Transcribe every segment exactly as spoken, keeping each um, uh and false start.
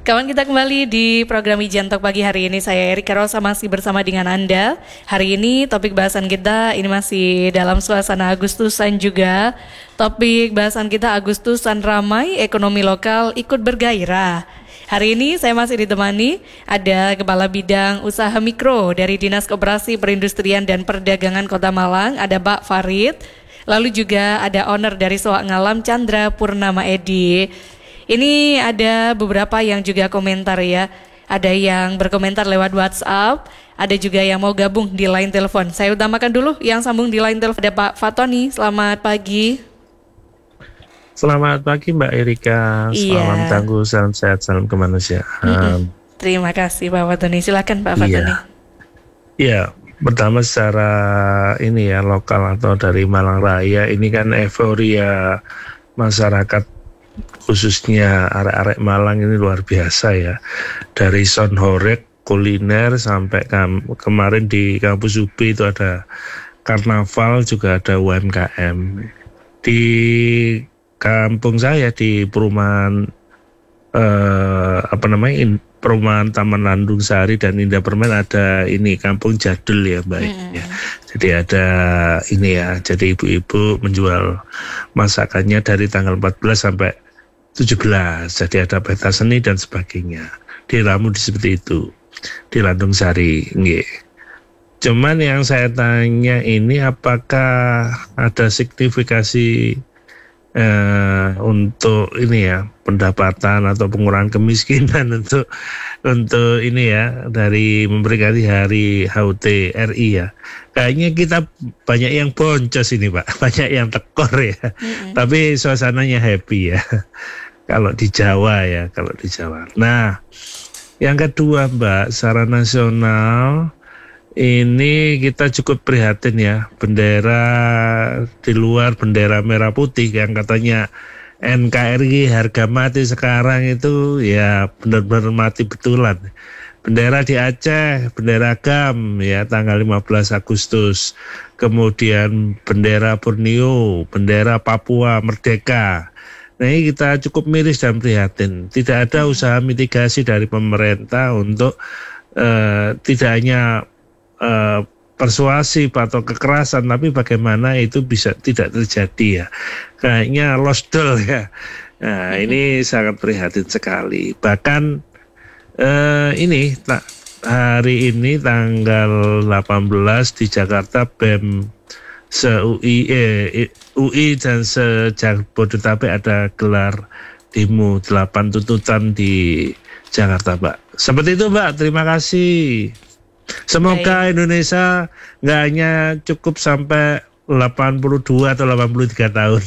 Kawan, kita kembali di program Ijan Talk pagi hari ini. Saya Erika Rosa masih bersama dengan Anda. Hari ini topik bahasan kita ini masih dalam suasana Agustusan juga. Topik bahasan kita Agustusan ramai, ekonomi lokal ikut bergairah. Hari ini saya masih ditemani ada Kepala Bidang Usaha Mikro dari Dinas Koperasi Perindustrian dan Perdagangan Kota Malang, ada Pak Farid. Lalu juga ada owner dari Soak Ngalam, Chandra Purnama Edi. Ini ada beberapa yang juga komentar ya. Ada yang berkomentar lewat WhatsApp, ada juga yang mau gabung di line telepon. Saya utamakan dulu yang sambung di line telepon. Ada Pak Fatoni, selamat pagi. Selamat pagi Mbak Erika, Iya. salam tangguh, salam sehat, salam kemanusiaan. Mm-mm. Terima kasih Pak Fatoni, silakan Pak Fatoni. Iya, ya, pertama secara ini ya lokal atau dari Malang Raya, ini kan euforia masyarakat khususnya arek-arek Malang ini luar biasa ya. Dari sonhorek, kuliner sampai kam- kemarin di kampus U B itu ada karnaval, juga ada U M K M. Di kampung saya di perumahan eh, apa namanya in, perumahan Taman Landung Sari dan Indah Permen ada ini kampung jadul ya Mbak. Mm. Ya. Jadi ada ini ya, jadi ibu-ibu menjual masakannya dari tanggal empat belas sampai tujuh belas. Jadi ada pentas seni dan sebagainya. Diramu seperti itu di Landung Sari. Nggih. Cuman yang saya tanya ini apakah ada signifikasi Uh, untuk ini ya pendapatan atau pengurangan kemiskinan untuk untuk ini ya dari memperingati hari H U T R I ya. Kayaknya kita banyak yang boncos ini Pak, banyak yang tekor ya. Mm-hmm. Tapi suasananya happy ya. Kalau di Jawa ya, kalau di Jawa. Nah, yang kedua Mbak, secara nasional ini kita cukup prihatin ya, bendera di luar bendera merah putih yang katanya N K R I harga mati sekarang itu ya benar-benar mati betulan. Bendera di Aceh, bendera G A M ya tanggal lima belas Agustus. Kemudian bendera Borneo, bendera Papua Merdeka. Nah ini kita cukup miris dan prihatin. Tidak ada usaha mitigasi dari pemerintah untuk uh, tidak hanya Uh, persuasif atau kekerasan, tapi bagaimana itu bisa tidak terjadi ya. Kayaknya lost doll ya. Nah, ini sangat prihatin sekali. Bahkan uh, ini tak hari ini tanggal delapan belas di Jakarta B E M se-U I eh, U I dan se-Jabodetabek ada gelar demo delapan tuntutan di Jakarta, Mbak. Seperti itu, Mbak. Terima kasih. Semoga Baik. Indonesia nggak hanya cukup sampai delapan puluh dua atau delapan puluh tiga tahun.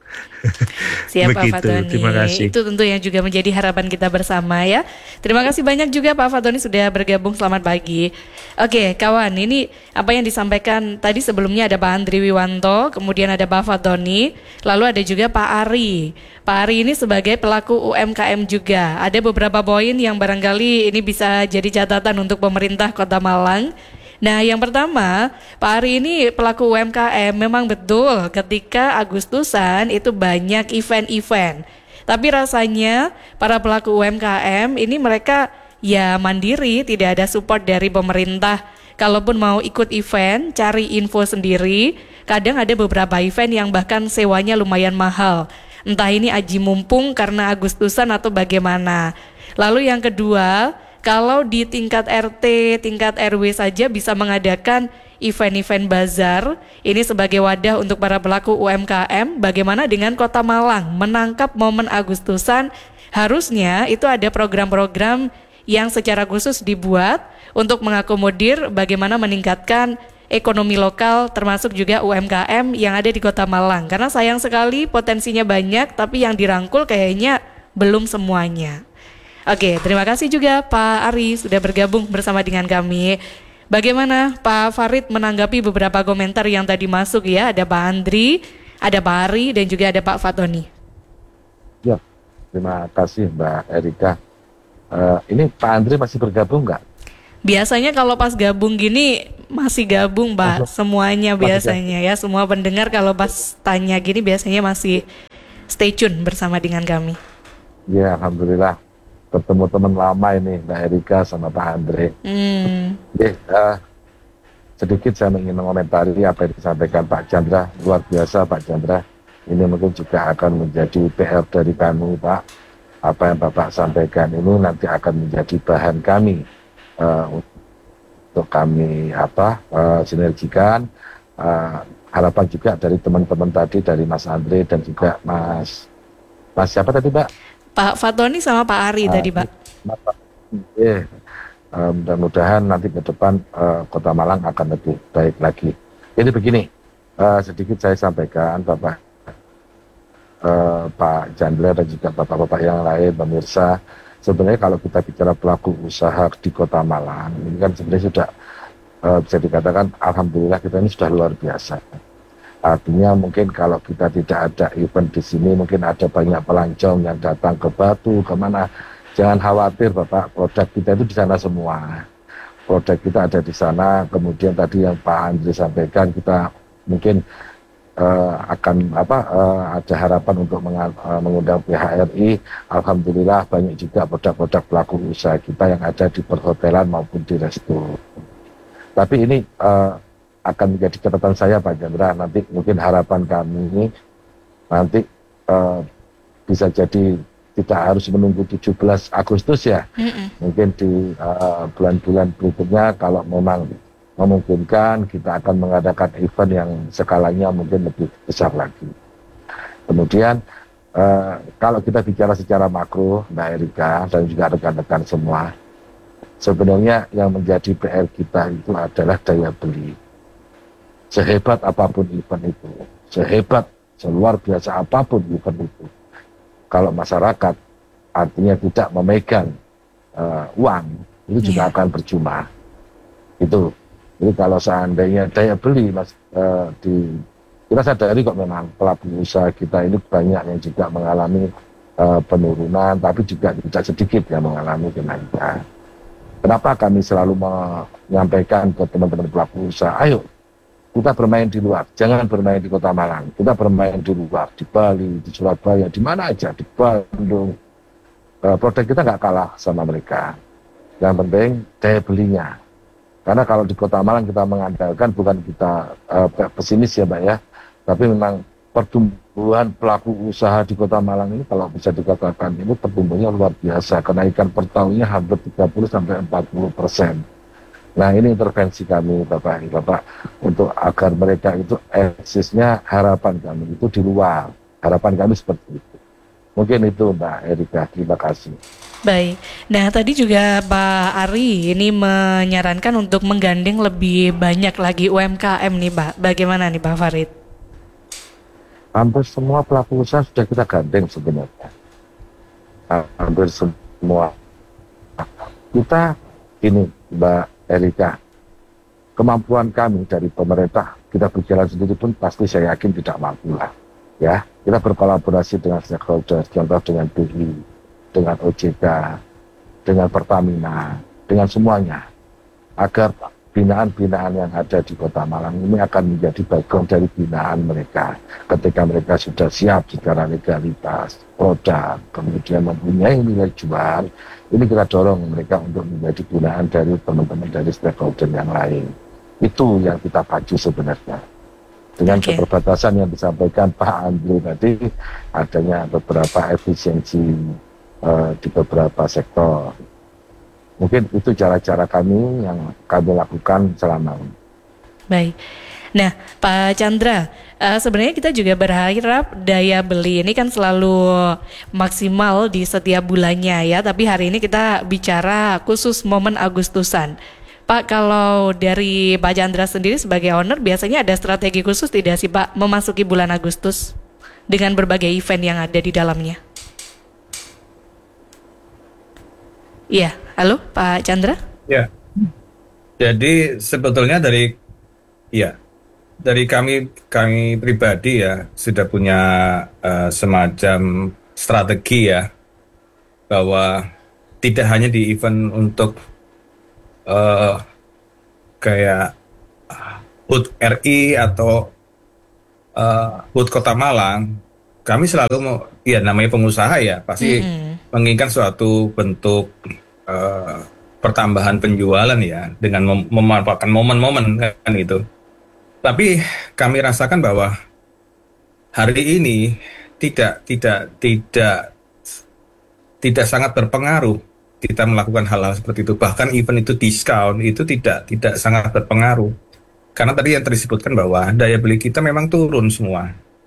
Siap Pak Fatoni. Terima kasih. Itu tentu yang juga menjadi harapan kita bersama ya. Terima kasih banyak juga Pak Fatoni sudah bergabung. Selamat pagi. Oke kawan, ini apa yang disampaikan tadi sebelumnya ada Pak Andri Wiwanto, kemudian ada Pak Fatoni, lalu ada juga Pak Ari. Pak Ari ini sebagai pelaku U M K M juga. Ada beberapa poin yang barangkali ini bisa jadi catatan untuk pemerintah Kota Malang. Nah yang pertama, Pak Ari ini pelaku U M K M, memang betul ketika Agustusan itu banyak event-event. Tapi rasanya para pelaku U M K M ini mereka ya mandiri, tidak ada support dari pemerintah. Kalaupun mau ikut event, cari info sendiri. Kadang ada beberapa event yang bahkan sewanya lumayan mahal. Entah ini aji mumpung karena Agustusan atau bagaimana. Lalu yang kedua, kalau di tingkat R T, tingkat R W saja bisa mengadakan event-event bazar, ini sebagai wadah untuk para pelaku U M K M, bagaimana dengan Kota Malang menangkap momen Agustusan? Harusnya itu ada program-program yang secara khusus dibuat untuk mengakomodir bagaimana meningkatkan ekonomi lokal termasuk juga U M K M yang ada di Kota Malang. Karena sayang sekali potensinya banyak tapi yang dirangkul kayaknya belum semuanya. Oke, terima kasih juga Pak Ari sudah bergabung bersama dengan kami. Bagaimana Pak Farid menanggapi beberapa komentar yang tadi masuk ya? Ada Pak Andri, ada Pak Ari dan juga ada Pak Fatoni. Ya, terima kasih Mbak Erika. Uh, ini Pak Andri masih bergabung nggak? Biasanya kalau pas gabung gini masih gabung Pak, semuanya biasanya ya, semua pendengar kalau pas tanya gini biasanya masih stay tune bersama dengan kami. Ya, alhamdulillah. bertemu teman lama ini, Mbak Erika sama Pak Andre. Hmm. Oke, uh, sedikit saya ingin mengomentari apa yang disampaikan Pak Chandra. Luar biasa Pak Chandra. Ini mungkin juga akan menjadi P R dari kami, Pak. Apa yang Bapak sampaikan ini nanti akan menjadi bahan kami uh, untuk kami apa uh, sinergikan. Uh, harapan juga dari teman-teman tadi, dari Mas Andre dan juga Mas Mas siapa tadi, Pak? Pak Fatoni sama Pak Ari uh, tadi, Pak. Yeah. Uh, mudah-mudahan nanti ke depan uh, Kota Malang akan lebih baik lagi. Jadi begini, uh, sedikit saya sampaikan Bapak, uh, Pak Chandra dan juga Bapak-Bapak yang lain, pemirsa. Sebenarnya kalau kita bicara pelaku usaha di Kota Malang, ini kan sebenarnya sudah uh, bisa dikatakan alhamdulillah kita ini sudah luar biasa. Artinya mungkin kalau kita tidak ada event di sini, mungkin ada banyak pelancong yang datang ke Batu, kemana. Jangan khawatir Bapak, produk kita itu di sana semua. Produk kita ada di sana, kemudian tadi yang Pak Andre sampaikan, kita mungkin uh, akan apa uh, ada harapan untuk mengal, uh, mengundang P H R I. Alhamdulillah banyak juga produk-produk pelaku usaha kita yang ada di perhotelan maupun di resto. Tapi ini uh, akan menjadi catatan saya Pak Chandra, nanti mungkin harapan kami ini nanti uh, bisa jadi tidak harus menunggu tujuh belas Agustus ya. Mm-mm. Mungkin di uh, bulan-bulan berikutnya kalau memang memungkinkan kita akan mengadakan event yang skalanya mungkin lebih besar lagi. Kemudian uh, kalau kita bicara secara makro, Mbak Erika dan juga rekan-rekan semua, sebenarnya yang menjadi P R kita itu adalah daya beli. Sehebat apapun event itu, sehebat, seluar biasa apapun event itu, kalau masyarakat artinya tidak memegang uh, uang, itu juga yeah. akan percuma. Itu. Jadi kalau seandainya daya beli mas uh, di kita sadari kok memang pelaku usaha kita ini banyak yang juga mengalami uh, penurunan, tapi juga tidak sedikit yang mengalami kenaikan. Kenapa kami selalu menyampaikan ke teman-teman pelaku usaha, ayo kita bermain di luar, jangan bermain di Kota Malang. Kita bermain di luar, di Bali, di Surabaya, di mana aja, di Bandung. Uh, produk kita nggak kalah sama mereka. Yang penting daya belinya. Karena kalau di Kota Malang kita mengandalkan, bukan kita uh, pesimis ya Mbak ya, tapi memang pertumbuhan pelaku usaha di Kota Malang ini kalau bisa dikatakan ini pertumbuhannya luar biasa. Kenaikan per tahunnya hampir tiga puluh sampai empat puluh persen. Nah ini intervensi kami Bapak Bapak untuk agar mereka itu eksisnya, harapan kami itu di luar, harapan kami seperti itu. Mungkin itu Mbak Erika, terima kasih. Baik, nah tadi juga Pak Ari ini menyarankan untuk menggandeng lebih banyak lagi U M K M nih Pak, bagaimana nih Pak Farid? Hampir semua pelaku usaha sudah kita gandeng sebenarnya, hampir semua. Kita ini Mbak Erika, kemampuan kami dari pemerintah kita berjalan sendiri pun pasti saya yakin tidak mampu lah ya. Kita berkolaborasi dengan stakeholder, contoh dengan B I, dengan O J K, dengan Pertamina, dengan semuanya, agar binaan-binaan yang ada di Kota Malang ini akan menjadi bagian dari binaan mereka ketika mereka sudah siap secara legalitas produk, kemudian mempunyai nilai jual. Ini kita dorong mereka untuk menjadi binaan dari teman-teman dari stakeholder yang lain. Itu yang kita pacu sebenarnya. Dengan okay. keterbatasan yang disampaikan Pak Andre tadi, adanya beberapa efisiensi uh, di beberapa sektor. Mungkin itu cara-cara kami yang kami lakukan selama ini. Baik. Nah, Pak Chandra, uh, sebenarnya kita juga berharap daya beli ini kan selalu maksimal di setiap bulannya ya, tapi hari ini kita bicara khusus momen Agustusan. Pak, kalau dari Pak Chandra sendiri sebagai owner, biasanya ada strategi khusus tidak sih Pak memasuki bulan Agustus dengan berbagai event yang ada di dalamnya? Iya, halo Pak Chandra? Ya, jadi sebetulnya dari, ya, dari kami kami pribadi ya sudah punya uh, semacam strategi ya, bahwa tidak hanya di event untuk uh, kayak H U T R I atau uh, H U T Kota Malang, kami selalu mau, ya namanya pengusaha ya pasti mm-hmm. menginginkan suatu bentuk uh, pertambahan penjualan ya dengan mem memanfaatkan momen-momen kan itu. Tapi kami rasakan bahwa hari ini tidak tidak tidak tidak sangat berpengaruh kita melakukan hal-hal seperti itu. Bahkan event itu diskon itu tidak tidak sangat berpengaruh. Karena tadi yang disebutkan bahwa daya beli kita memang turun semua.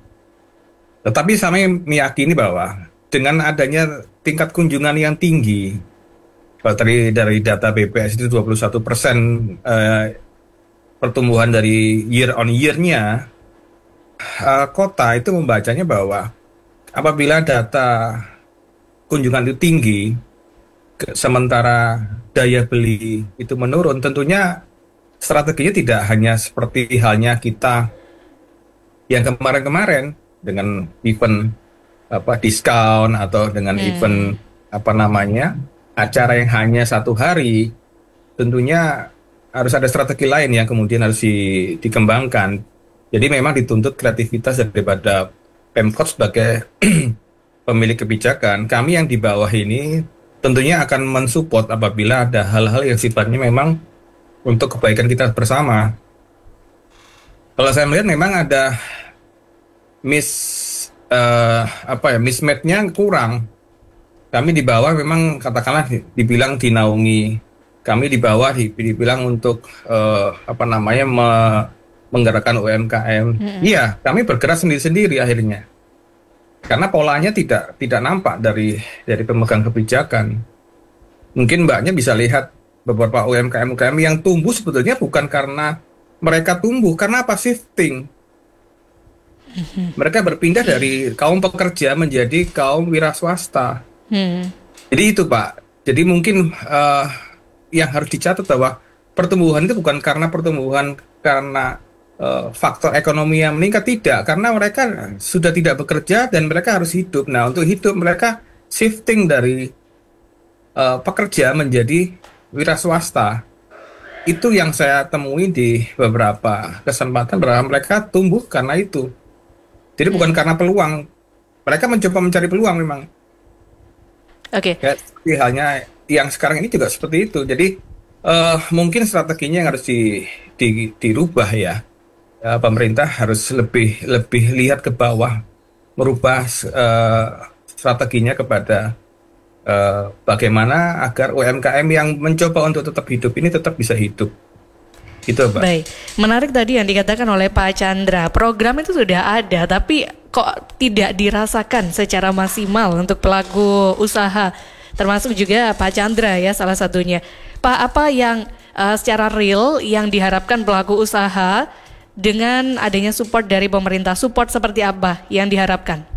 Tetapi kami meyakini bahwa dengan adanya tingkat kunjungan yang tinggi, kalau tadi dari data B P S itu dua puluh satu persen eh, pertumbuhan dari year on year-nya, uh, kota itu membacanya bahwa apabila data kunjungan itu tinggi, ke, sementara daya beli itu menurun, tentunya strateginya tidak hanya seperti halnya kita yang kemarin-kemarin dengan event apa diskon atau dengan hmm. event apa namanya acara yang hanya satu hari, tentunya harus ada strategi lain yang kemudian harus di, dikembangkan. Jadi memang dituntut kreativitas daripada Pemkot sebagai pemilik kebijakan. Kami yang di bawah ini tentunya akan mensupport apabila ada hal-hal yang sifatnya memang untuk kebaikan kita bersama. Kalau saya melihat memang ada miss uh, apa ya mismatch-nya kurang. Kami di bawah memang katakanlah dibilang dinaungi. Kami di bawah dibilang untuk uh, apa namanya me menggerakkan U M K M. Mm-hmm. Iya, kami bergerak sendiri-sendiri akhirnya. Karena polanya tidak tidak nampak dari dari pemegang kebijakan. Mungkin Mbaknya bisa lihat beberapa U M K M U M K M yang tumbuh sebetulnya bukan karena mereka tumbuh, karena apa? Shifting. Mm-hmm. Mereka berpindah dari kaum pekerja menjadi kaum wira swasta. Mm-hmm. Jadi itu Pak. Jadi mungkin uh, yang harus dicatat bahwa pertumbuhan itu bukan karena pertumbuhan karena uh, faktor ekonomi yang meningkat, tidak, karena mereka sudah tidak bekerja dan mereka harus hidup. Nah, untuk hidup mereka shifting dari uh, pekerja menjadi wira swasta. Itu yang saya temui di beberapa kesempatan bahwa mereka tumbuh karena itu. Jadi bukan karena peluang. Mereka mencoba mencari peluang memang. Oke. Okay. Ya, halnya yang sekarang ini juga seperti itu. Jadi uh, mungkin strateginya yang harus di, di, dirubah ya. Uh, pemerintah harus lebih lebih lihat ke bawah, merubah uh, strateginya kepada uh, bagaimana agar U M K M yang mencoba untuk tetap hidup ini tetap bisa hidup. Gitu, Pak. Baik, menarik tadi yang dikatakan oleh Pak Chandra. Program itu sudah ada, tapi kok tidak dirasakan secara maksimal untuk pelaku usaha. Termasuk juga Pak Chandra ya salah satunya. Pak, apa yang uh, secara real yang diharapkan pelaku usaha dengan adanya support dari pemerintah? Support seperti apa yang diharapkan?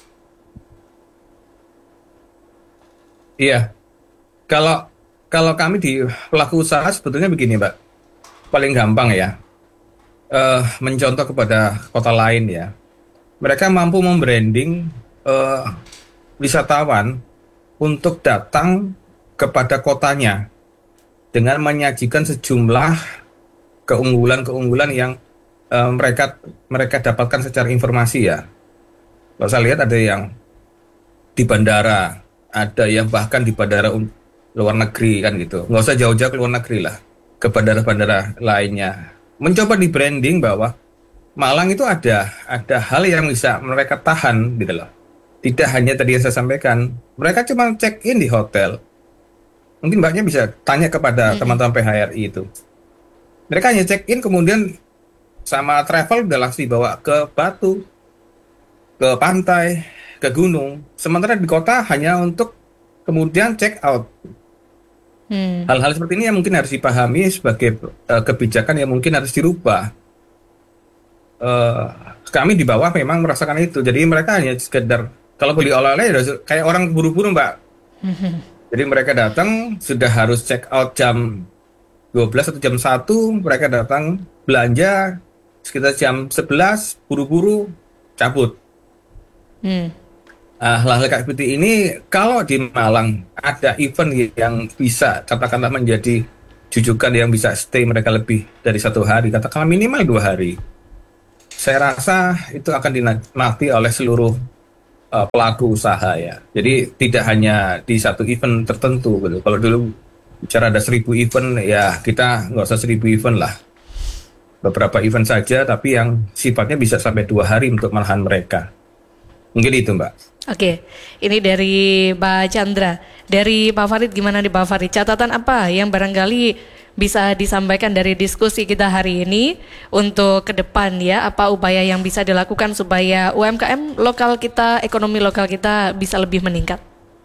Iya, kalau kalau kami di pelaku usaha sebetulnya begini Mbak, paling gampang ya, uh, mencontoh kepada kota lain ya. Mereka mampu membranding uh, wisatawan untuk datang kepada kotanya dengan menyajikan sejumlah keunggulan-keunggulan yang uh, mereka mereka dapatkan secara informasi ya. Kalau saya lihat ada yang di bandara, ada yang bahkan di bandara luar negeri kan gitu. Nggak usah jauh-jauh ke luar negeri lah, ke bandara-bandara lainnya. Mencoba di branding bahwa Malang itu ada ada hal yang bisa mereka tahan gitu loh. Tidak hanya tadi yang saya sampaikan, mereka cuma check in di hotel. Mungkin Mbaknya bisa tanya kepada teman-teman P H R I itu. Mereka hanya check in kemudian sama travel udah langsung dibawa ke Batu, ke pantai, ke gunung. Sementara di kota hanya untuk kemudian check out. Hmm. Hal-hal seperti ini yang mungkin harus dipahami sebagai uh, kebijakan yang mungkin harus dirubah. Uh, kami di bawah memang merasakan itu. Jadi mereka hanya sekedar kalau beli oleh-oleh ya kayak orang buru-buru Mbak. Hmm. Jadi mereka datang sudah harus check out jam dua belas atau jam satu, mereka datang belanja sekitar jam sebelas, buru-buru cabut. Hmm. Uh, hal-hal kayak seperti ini kalau di Malang ada event yang bisa katakanlah menjadi jujukan yang bisa stay mereka lebih dari satu hari, katakanlah minimal dua hari, saya rasa itu akan dinikmati oleh seluruh uh, pelaku usaha ya. Jadi tidak hanya di satu event tertentu gitu. Kalau dulu bicara ada seribu event, ya kita nggak usah seribu event lah. Beberapa event saja, tapi yang sifatnya bisa sampai dua hari untuk malahan mereka. Mungkin itu, Mbak. Oke, ini dari Pak Chandra. Dari Pak Farid, gimana nih Pak Farid? Catatan apa yang barangkali bisa disampaikan dari diskusi kita hari ini untuk ke depan ya, apa upaya yang bisa dilakukan supaya U M K M lokal kita, ekonomi lokal kita bisa lebih meningkat?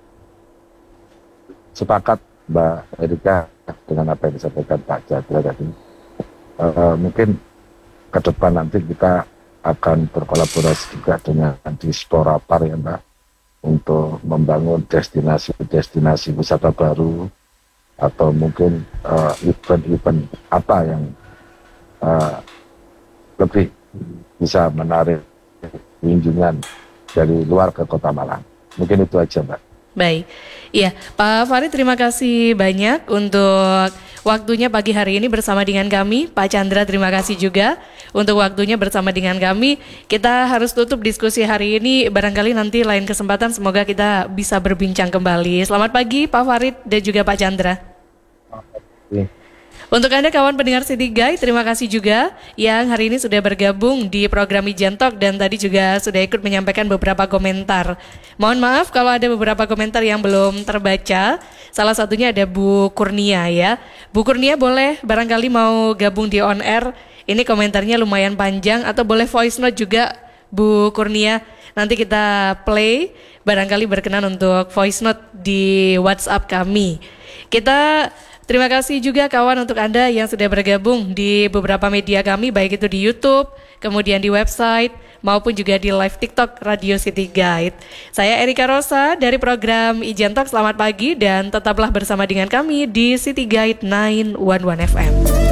Sepakat Mbak Erika dengan apa yang disampaikan Pak Chandra tadi. Uh, mungkin ke depan nanti kita akan berkolaborasi juga dengan Dispora Par ya Mbak, untuk membangun destinasi-destinasi wisata baru, atau mungkin uh, event-event apa yang uh, lebih bisa menarik kunjungan dari luar ke Kota Malang. Mungkin itu aja Mbak. Baik, iya Pak Farid, terima kasih banyak untuk waktunya pagi hari ini bersama dengan kami. Pak Chandra, terima kasih juga untuk waktunya bersama dengan kami. Kita harus tutup diskusi hari ini, barangkali nanti lain kesempatan semoga kita bisa berbincang kembali. Selamat pagi Pak Farid dan juga Pak Chandra. Untuk Anda kawan pendengar City Guide, terima kasih juga yang hari ini sudah bergabung di program Ijen Talk dan tadi juga sudah ikut menyampaikan beberapa komentar. Mohon maaf kalau ada beberapa komentar yang belum terbaca. Salah satunya ada Bu Kurnia ya. Bu Kurnia boleh barangkali mau gabung di on air. Ini komentarnya lumayan panjang, atau boleh voice note juga Bu Kurnia. Nanti kita play, barangkali berkenan untuk voice note di WhatsApp kami. Kita terima kasih juga kawan untuk Anda yang sudah bergabung di beberapa media kami, baik itu di YouTube, kemudian di website, maupun juga di live TikTok Radio City Guide. Saya Erika Rosa dari program Ijen Talk, selamat pagi dan tetaplah bersama dengan kami di City Guide sembilan satu satu F M.